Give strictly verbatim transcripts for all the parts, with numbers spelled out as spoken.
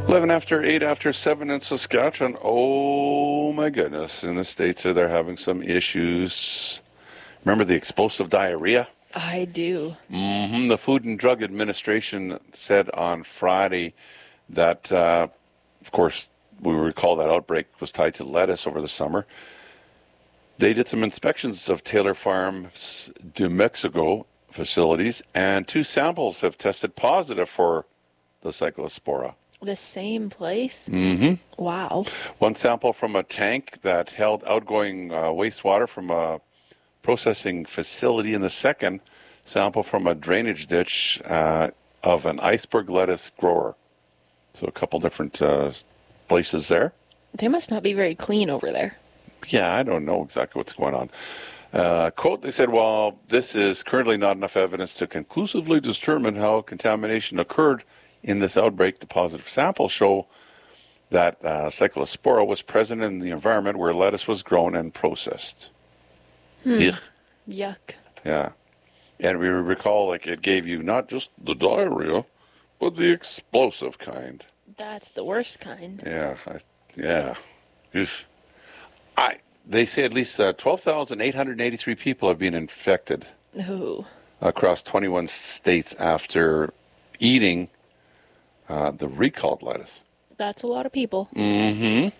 eleven after eight after seven in Saskatchewan. Oh my goodness. In the States, they're having some issues. Remember the explosive diarrhea? I do. Mm-hmm. The Food and Drug Administration said on Friday that, uh, of course, we recall that outbreak was tied to lettuce over the summer. They did some inspections of Taylor Farms New Mexico facilities, and two samples have tested positive for the Cyclospora. The same place? Mm-hmm. Wow. One sample from a tank that held outgoing uh, wastewater from a processing facility, and the second sample from a drainage ditch uh, of an iceberg lettuce grower. So a couple different uh, places there. They must not be very clean over there. Yeah, I don't know exactly what's going on. Uh, quote, they said, well, this is currently not enough evidence to conclusively determine how contamination occurred in this outbreak. The positive samples show that uh, Cyclospora was present in the environment where lettuce was grown and processed. Hmm. Yuck. Yuck. Yeah. And we recall, like, it gave you not just the diarrhea, but the explosive kind. That's the worst kind. Yeah. I, yeah. Oof. I, they say at least uh, twelve thousand eight hundred eighty-three people have been infected Ooh. across twenty-one states after eating uh, the recalled lettuce. That's a lot of people. Mm-hmm.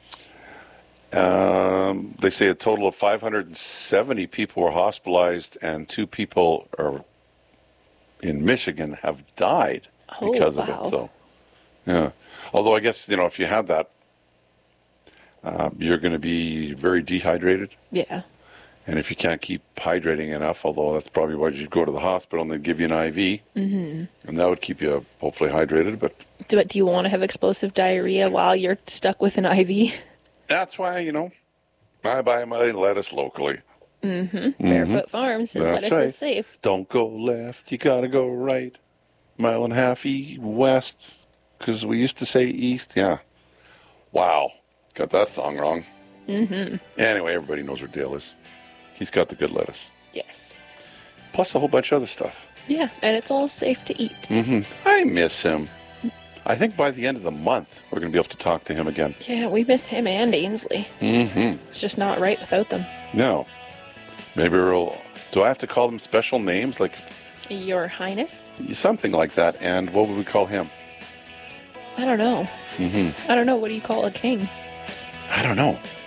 Um, they say a total of five hundred seventy people were hospitalized, and two people are in Michigan have died oh, because wow. of it. So, yeah. Although I guess, you know, if you had that, uh, you're going to be very dehydrated. Yeah. And if you can't keep hydrating enough, although that's probably why you'd go to the hospital and they'd give you an I V, mm-hmm. and that would keep you hopefully hydrated. But do, do you want to have explosive diarrhea while you're stuck with an I V? That's why, you know, I buy my lettuce locally. Mm-hmm. mm-hmm. Barefoot Farms says That's lettuce right. is safe. Don't go left, you gotta go right. Mile and a half e- west, because we used to say east. Yeah. Wow. Got that song wrong. Mm-hmm. Anyway, everybody knows where Dale is. He's got the good lettuce. Yes. Plus a whole bunch of other stuff. Yeah, and it's all safe to eat. Mm-hmm. I miss him. I think by the end of the month, we're going to be able to talk to him again. Yeah, we miss him and Ainsley. Mm-hmm. It's just not right without them. No. Maybe we'll... Do I have to call them special names? Like... Your Highness? Something like that. And what would we call him? I don't know. Mm-hmm. I don't know. What do you call a king? I don't know.